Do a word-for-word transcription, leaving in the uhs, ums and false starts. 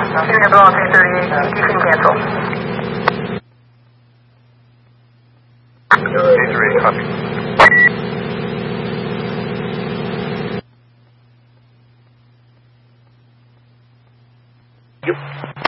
Unit block three thirty-eight, defuel cancel. three thirty-eight, copy. Yep.